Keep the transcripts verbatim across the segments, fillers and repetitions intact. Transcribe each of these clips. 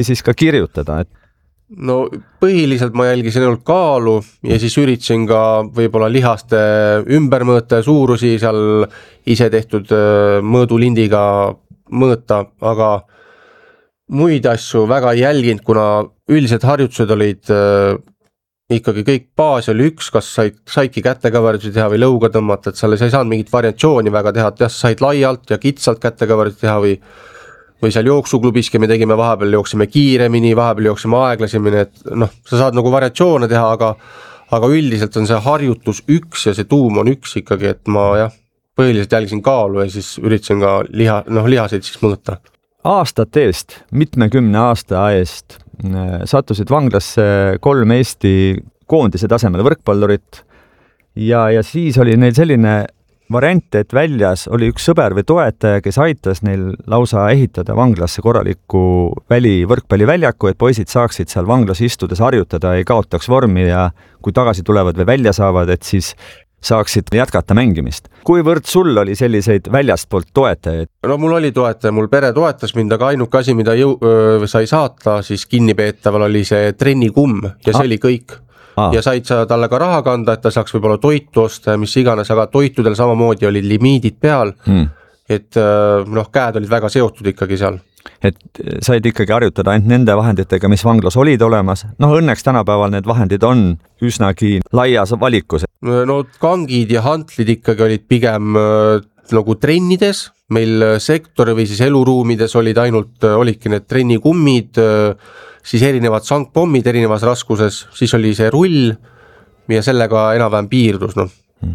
siis ka kirjutada, et no põhiliselt ma jälgisin ainult kaalu ja siis üritasin ka võib-olla lihaste ümbermõõta ja suurusi seal ise tehtud mõõdulindiga mõõta, aga muid asju väga ei jälginud, kuna üldiselt harjutused olid äh, ikkagi kõik baas oli üks, kas said, saidki kätekõverdusi teha või lõuga tõmmata, et seal sa ei saanud mingit variatsiooni väga teha, et jah, said laialt ja kitsalt kätekõverdusi teha või või seal jooksuklubiski me tegime, vahepeal jooksime kiiremini, vahepeal jooksime aeglasemini, et noh, sa saad nagu variatsioone teha, aga, aga üldiselt on see harjutus üks ja see tuum on üks ikkagi, et ma jah, põhiliselt jälgisin kaalu ja siis üritasin ka liha, noh, lihaseid siis mõõta. Aastate eest, mitmekümne aasta eest sattusid vanglasse kolm Eesti koondise tasemel võrkpallurit ja, ja siis oli neil selline variant, et väljas oli üks sõber või toetaja, kes aitas neil lausa ehitada vanglasse korraliku väli, võrkpalliväljaku, et poisid saaksid seal vanglas istudes harjutada, ei kaotaks vormi ja kui tagasi tulevad või välja saavad, et siis saaksid jätkata mängimist. Kuivõrd sul oli selliseid väljast poolt toetajaid? No mul oli toetaja, mul pere toetas mind, aga ainuke asi, mida jõu, öö, sai saata, siis kinnipeetaval oli see trennikumm ja see ah. oli kõik. Aa. Ja said sa talle ka raha kanda, et ta saaks võib-olla toitu osta ja mis iganes, aga toitudel samamoodi olid limiidid peal, hmm. et noh, käed olid väga seotud ikkagi seal. Et said ikkagi harjutada ainult nende vahenditega, mis vanglas olid olemas. Noh, õnneks tänapäeval need vahendid on üsnagi laias valikus. No kangid ja hantlid ikkagi olid pigem nagu trennides, meil sektori või siis eluruumides olid ainult, olidki need trennikummid, siis erinevad sangpommid erinevas raskuses, siis oli see rull ja sellega enam-vähem piirdus. No.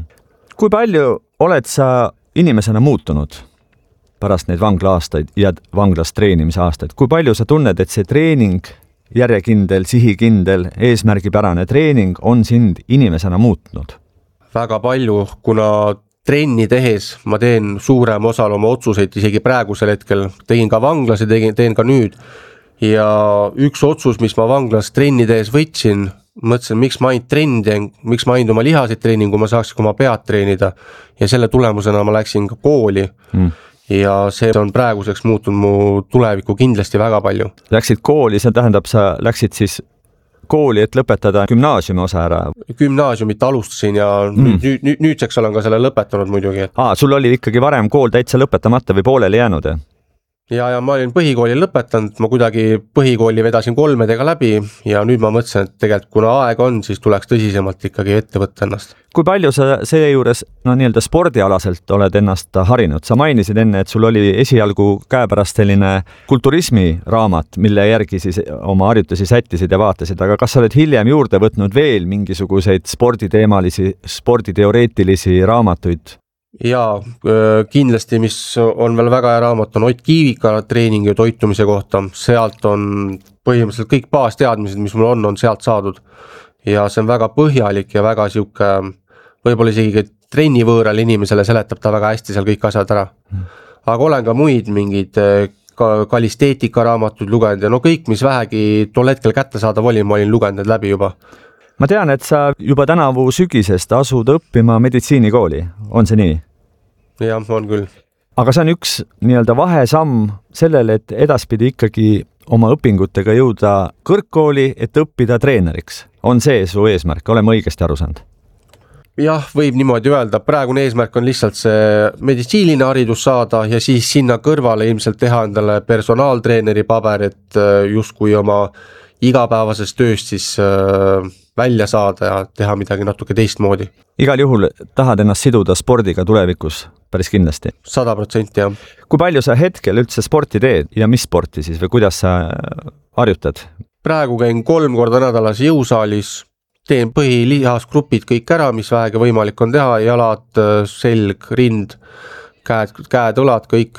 Kui palju oled sa inimesena muutunud pärast neid vangla aastaid ja vanglas treenimise aastaid? Kui palju sa tunned, et see treening, järjekindel, sihikindel, eesmärgipärane treening on sind inimesena muutnud? Väga palju, kuna trenni tehes ma teen suurem osal oma otsuseid isegi praegusel hetkel, tegin ka vanglas ja tegin, teen ka nüüd. Ja üks otsus, mis ma vanglas trenni tehes võtsin, mõtlesin, miks ma ainult trenni teen, miks ma ainult oma lihaseid treenin, kui ma saaks oma pead treenida ja selle tulemusena ma läksin ka kooli mm. ja see on praeguseks muutunud mu tulevikku kindlasti väga palju. Läksid kooli, see tähendab, sa läksid siis kooli, et lõpetada gümnaasiumi osa ära? Gümnaasiumit alustasin ja mm. nüüd, nüüd, nüüdseks olen ka selle lõpetanud muidugi. Et... Aa, sul oli ikkagi varem kool täitsa lõpetamata või pooleli jäänud? Ja? Ja, ja ma olin põhikooli lõpetanud, ma kuidagi põhikooli vedasin kolmedega läbi ja nüüd ma mõtlesin, et tegelikult kuna aeg on, siis tuleks tõsisemalt ikkagi ette võtta ennast. Kui palju sa see juures no, nii-öelda spordialaselt oled ennast harinud? Sa mainisid enne, et sul oli esialgu käepärast selline kulturismi raamat, mille järgi siis oma harjutusi sättisid ja vaatasid, aga kas sa oled hiljem juurde võtnud veel mingisuguseid sporditeemalisi, sporditeoreetilisi raamatuid? Ja kindlasti, mis on veel väga hea raamat, on Ott Kiivika treeningi ja toitumise kohta. Sealt on põhimõtteliselt kõik baasteadmised, mis mul on, on sealt saadud. Ja see on väga põhjalik ja väga siuke, võib-olla isegi trennivõõral inimesele seletab ta väga hästi seal kõik asjad ära. Aga olen ka muid mingid kalisteetika raamatuid lugenud ja no kõik, mis vähegi tol hetkel kätte saadav oli, ma olin lugenud need läbi juba. Ma tean, et sa juba tänavu sügisest asud õppima meditsiinikooli. On see nii? Jah, on küll. Aga see on üks nii-öelda vahesamm sellele, et edaspidi ikkagi oma õpingutega jõuda kõrgkooli, et õppida treeneriks. On see su eesmärk? Oleme õigesti aru saanud? Jah, võib niimoodi öelda. Praegune eesmärk on lihtsalt see meditsiiline haridus saada ja siis sinna kõrvale ilmselt teha endale personaaltreeneri paber, et justkui oma igapäevasest tööst siis välja saada ja teha midagi natuke teistmoodi. Igal juhul tahad ennast siduda spordiga tulevikus päris kindlasti? sada protsenti jah. Kui palju sa hetkel üldse sporti teed ja mis sporti siis või kuidas sa harjutad? Praegu käin kolm korda nädalas jõusaalis, teen põhilihasgrupid kõik ära, mis vähegi võimalik on teha, jalad, selg, rind, käed, käed, õlad, kõik.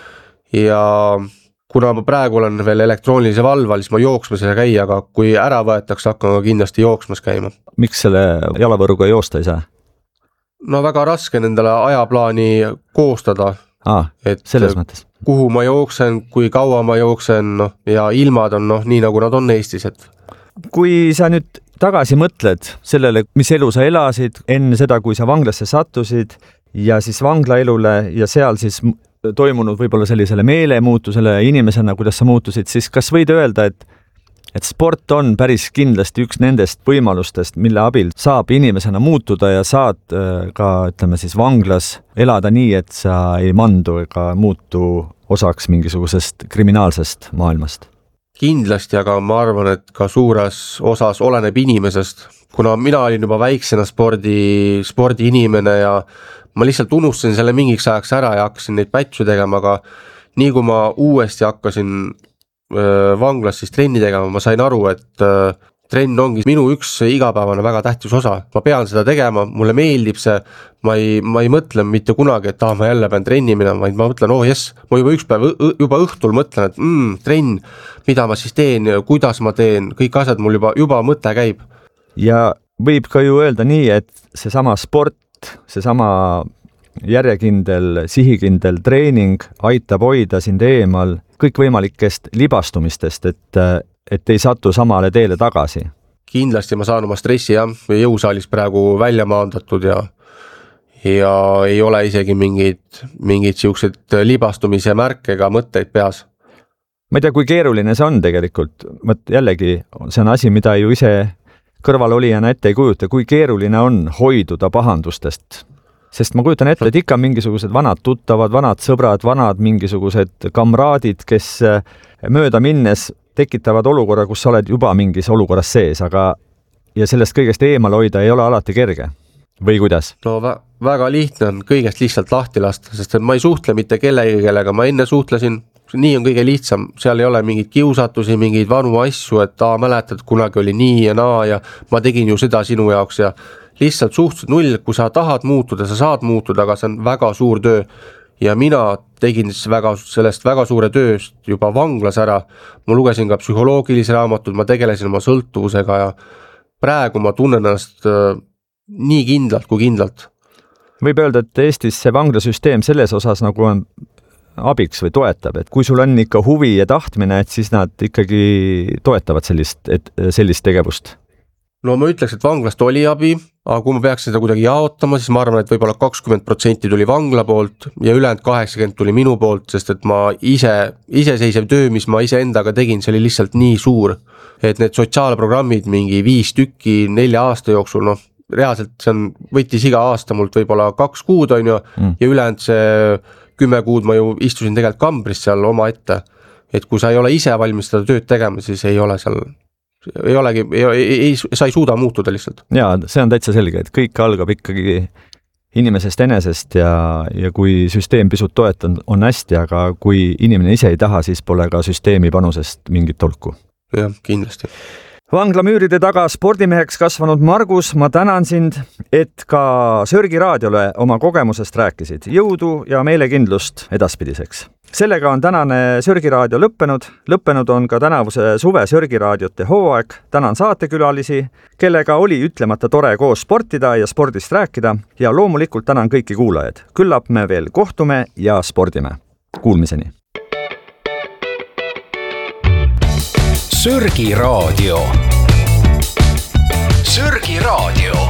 Ja kuna ma praegu olen veel elektroonilise valval, siis ma jooksmas ei käi, aga kui ära võetakse, hakkan kindlasti jooksmas käima. Miks selle jalavõruga joosta ei saa? No väga raske nendele ajaplaani koostada. Aa, et selles mõttes. Kuhu ma jooksen, kui kaua ma jooksen no, ja ilmad on no, nii, nagu nad on Eestis. Et... Kui sa nüüd tagasi mõtled sellele, mis elu sa elasid enne seda, kui sa vanglasse sattusid ja siis vanglaelule ja seal siis toimunud võib-olla sellisele meelemuutusele inimesena, kuidas sa muutusid, siis kas võid öelda, et et sport on päris kindlasti üks nendest võimalustest, mille abil saab inimesena muutuda ja saad ka, ütleme siis, vanglas elada nii, et sa ei mandu ega muutu osaks mingisugusest kriminaalsest maailmast? Kindlasti, aga ma arvan, et ka suures osas oleneb inimesest, kuna mina olin juba väiksena spordi, spordi inimene ja ma lihtsalt unustasin selle mingiks ajaks ära ja hakkasin neid pätsu tegema, aga nii kui ma uuesti hakkasin vanglas siis trenni tegema, ma sain aru, et trenn ongi minu üks igapäevane väga tähtis osa, ma pean seda tegema, mulle meeldib see, ma ei, ma ei mõtle mitte kunagi, et ah, ma jälle pean trenni minema, vaid ma mõtlen, oh jess, ma juba üks päev, juba õhtul mõtlen, et mm, trenn, mida ma siis teen, kuidas ma teen, kõik asjad mul juba, juba mõte käib. Ja võib ka ju öelda nii, et seesama sport, seesama järjekindel, sihikindel treening aitab hoida sind eemal kõikvõimalikest libastumistest, et, et ei satu samale teele tagasi. Kindlasti ma saan oma stressi jah, jõusaalis praegu välja maandatud ja, ja ei ole isegi mingid, mingid siuksed libastumise märke ega mõtteid peas. Ma ei tea, kui keeruline see on tegelikult. Mõt, jällegi, see on asi, mida ju ise kõrvalolijana ette ei kujuta, kui keeruline on hoiduda pahandustest. Sest ma kujutan ette, et ikka mingisugused vanad tuttavad, vanad sõbrad, vanad mingisugused kamraadid, kes mööda minnes tekitavad olukorra, kus sa oled juba mingis olukorras sees, aga ja sellest kõigest eemal hoida ei ole alati kerge. Või kuidas? No vä- väga lihtne on kõigest lihtsalt lahti lasta, sest ma ei suhtle mitte kellegi, kellega ma enne suhtlesin, nii on kõige lihtsam, seal ei ole mingid kiusatusi, mingeid vanu asju, et aa, mäletad, kunagi oli nii ja naa ja ma tegin ju seda sinu jaoks ja lihtsalt suhteliselt null, kui sa tahad muutuda, sa saad muutuda, aga see on väga suur töö ja mina tegin väga, sellest väga suure tööst juba vanglas ära, ma lugesin ka psühholoogilisi raamatud, ma tegelesin oma sõltuvusega ja praegu ma tunnen ennast äh, nii kindlalt kui kindlalt. Võib öelda, et Eestis see vanglasüsteem selles osas nagu on abiks või toetab, et kui sul on ikka huvi ja tahtmine, et siis nad ikkagi toetavad sellist, et, sellist tegevust. No ma ütleks, et vanglast oli abi, aga kui ma peaks seda kuidagi jaotama, siis ma arvan, et võib-olla kakskümmend protsenti tuli vangla poolt ja ülejäänud kaheksakümmend tuli minu poolt, sest et ma ise, iseseisev töö, mis ma ise endaga tegin, see oli lihtsalt nii suur, et need sotsiaalprogrammid mingi viis tükki nelja aasta jooksul, noh, reaalselt see on, võttis iga aasta mult võib-olla kaks kuud on ju mm. ja ülejäänud see kümme kuud ma ju istusin tegelikult kambris seal oma ette, et kui sa ei ole ise valmis seda tööd tegema, siis ei ole seal ei olegi, ei, ei, ei, sa ei suuda muutuda lihtsalt. Jaa, see on täitsa selge, et kõik algab ikkagi inimesest enesest ja, ja kui süsteem pisut toetan, on hästi, aga kui inimene ise ei taha, siis pole ka süsteemi panusest mingit tolku. Jah, kindlasti. Vanglamüüride taga spordimeheks kasvanud Margus, ma tänan sind, et ka Sörgi raadiole oma kogemusest rääkisid. Jõudu ja meelekindlust edaspidiseks. Sellega on tänane Sörgi raadio lõppenud. Lõppenud on ka tänavuse suve Sörgi raadiote hooaeg. Tänan saatekülalisi, kellega oli ütlemata tore koos sportida ja spordist rääkida ja loomulikult tänan kõiki kuulajaid. Küllap me veel kohtume ja spordime. Kuulmiseni! Sörgi raadio. Sörgi raadio.